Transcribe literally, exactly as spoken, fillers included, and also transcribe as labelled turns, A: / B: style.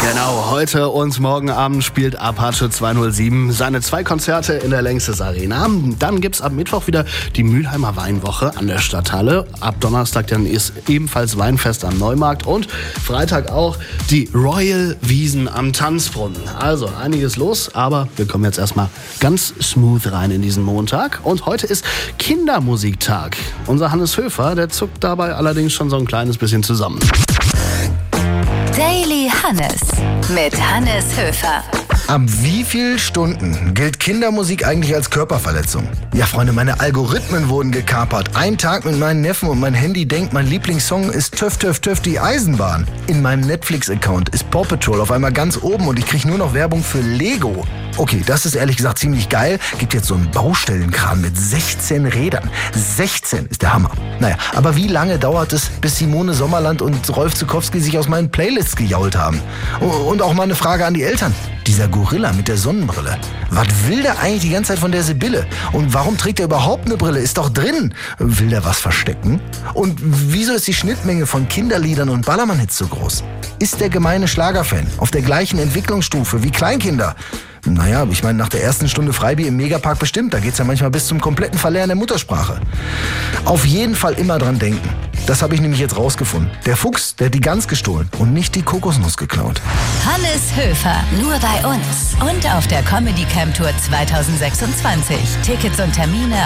A: Genau, heute und morgen Abend spielt Apache zweihundertsieben seine zwei Konzerte in der Längstes Arena. Dann gibt's ab Mittwoch wieder die Mülheimer Weinwoche an der Stadthalle. Ab Donnerstag dann ist ebenfalls Weinfest am Neumarkt und Freitag auch die Royal Wiesn am Tanzbrunnen. Also einiges los, aber wir kommen jetzt erstmal ganz smooth rein in diesen Montag. Und heute ist Kindermusiktag. Unser Hannes Höfer, der zuckt dabei allerdings schon so ein kleines bisschen zusammen.
B: Daily Hannes mit Hannes Höfer.
C: Ab wie viel Stunden gilt Kindermusik eigentlich als Körperverletzung? Ja, Freunde, meine Algorithmen wurden gekapert. Ein Tag mit meinen Neffen und mein Handy denkt, mein Lieblingssong ist Töff, Töff, Töff, die Eisenbahn. In meinem Netflix-Account ist Paw Patrol auf einmal ganz oben und ich kriege nur noch Werbung für Lego. Okay, das ist ehrlich gesagt ziemlich geil. Gibt jetzt so einen Baustellenkran mit sechzehn Rädern. sechzehn ist der Hammer. Naja, aber wie lange dauert es, bis Simone Sommerland und Rolf Zukowski sich aus meinen Playlists gejault haben? Und auch mal eine Frage an die Eltern. Dieser Gorilla mit der Sonnenbrille. Was will der eigentlich die ganze Zeit von der Sibylle? Und warum trägt er überhaupt eine Brille? Ist doch drin. Will der was verstecken? Und wieso ist die Schnittmenge von Kinderliedern und Ballermann-Hits so groß? Ist der gemeine Schlagerfan auf der gleichen Entwicklungsstufe wie Kleinkinder? Naja, ich meine, nach der ersten Stunde Freibier im Megapark bestimmt. Da geht's ja manchmal bis zum kompletten Verlernen der Muttersprache. Auf jeden Fall immer dran denken. Das habe ich nämlich jetzt rausgefunden. Der Fuchs, der hat die Gans gestohlen und nicht die Kokosnuss geklaut.
B: Hannes Höfer, nur bei uns. Und auf der Comedy Camp Tour zwanzig sechsundzwanzig. Tickets und Termine